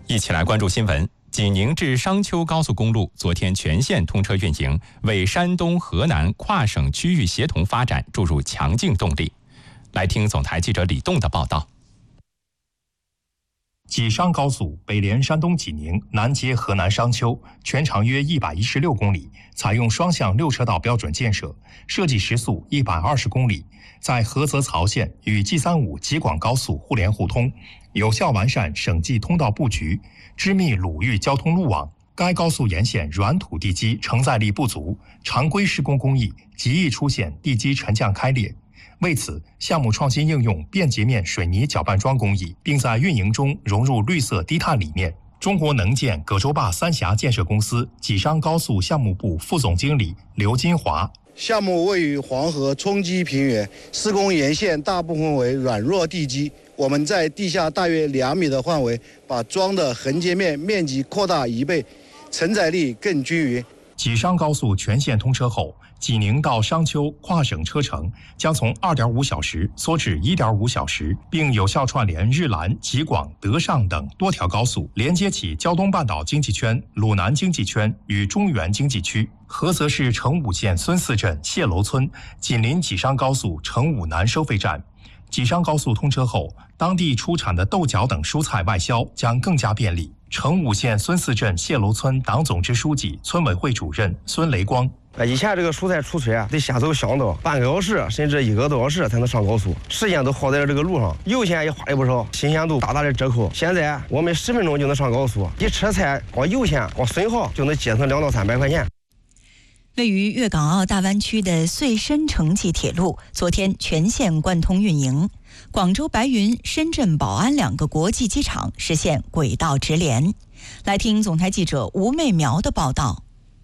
一起来关注新闻。济宁至商丘高速公路昨天全线通车运营，为山东、河南跨省区域协同发展注入强劲动力。来听总台记者李栋的报道。 济商高速北连山东济宁，南接河南商丘，全长约116公里，采用双向6车道标准建设，设计时速120公里，在菏泽曹县与 G35 济广高速互联互通，有效完善省际通道布局，织密鲁豫交通路网。该高速沿线软土地基承载力不足，常规施工工艺极易出现地基沉降开裂。为此，项目创新应用便捷面水泥搅拌桩工艺，并在运营中融入绿色低碳理念。中国能建葛洲坝三峡建设公司济商高速项目部副总经理刘金华： 项目位于黄河冲积平原，施工沿线大部分为软弱地基。我们在地下大约2米的范围，把桩的横截面面积扩大1倍，承载力更均匀。 济商高速全线通车后，济宁到商丘跨省车程将从2.5小时缩至1.5小时，并有效串联日兰、济广、德尚等多条高速，连接起胶东半岛经济圈、鲁南经济圈与中原经济区。菏泽市成武县孙寺镇谢楼村紧邻济商高速成武南收费站。济商高速通车后，当地出产的豆角等蔬菜外销将更加便利。成武县孙寺镇谢楼村党总支书记、村委会主任孙雷光： 以前这个蔬菜出村得先走乡道半个小时甚至1个多小时才能上高速，时间都耗在了这个路上，油钱也花了不少，新鲜度大大的折扣。现在我们10分钟就能上高速，一车菜光油钱光损耗就能节省200到300块钱。 位于粤港澳大湾区的穗深城际铁路昨天全线贯通运营，广州白云、深圳宝安2个国际机场实现轨道直联。来听总台记者吴媚苗的报道。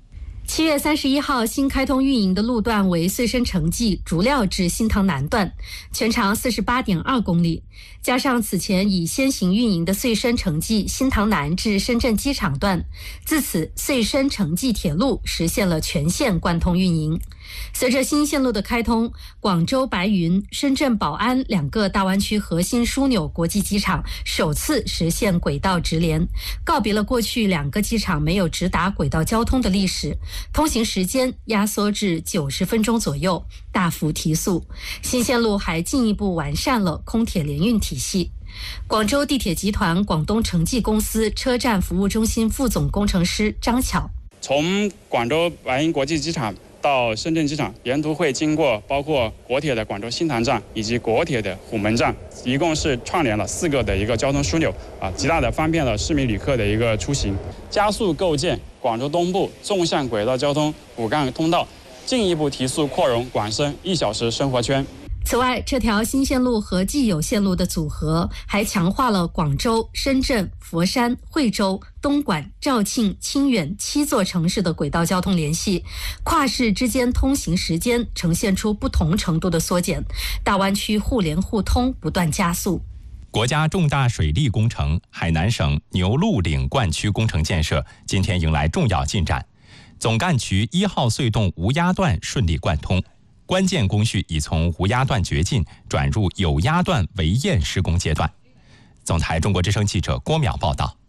7月31号新开通运营的路段为穗深城际竹料至新塘南段，全长48.2公里，加上此前已先行运营的穗深城际新塘南至深圳机场段，自此穗深城际铁路实现了全线贯通运营。随着新线路的开通，广州白云、深圳宝安2个大湾区核心枢纽国际机场首次实现轨道直联，告别了过去2个机场没有直达轨道交通的历史，通行时间压缩至90分钟左右，大幅提速。新线路还进一步完善了空铁联运体系。广州地铁集团广东城际公司车站服务中心副总工程师张巧： 从广州白云国际机场到深圳机场，沿途会经过包括国铁的广州新塘站以及国铁的虎门站，一共是串联了4个的一个交通枢纽极大的方便了市民旅客的一个出行，加速构建广州东部纵向轨道交通骨干通道，进一步提速扩容广深1小时生活圈。 此外，这条新线路和既有线路的组合还强化了广州、深圳、佛山、惠州、东莞、肇庆、清远7座城市的轨道交通联系，跨市之间通行时间呈现出不同程度的缩减，大湾区互联互通不断加速。 国家重大水利工程海南省牛鹿岭灌区工程建设今天迎来重要进展，总干渠1号隧洞无压段顺利贯通，关键工序已从无压段掘进转入有压段围堰施工阶段。总台中国之声记者郭淼报道。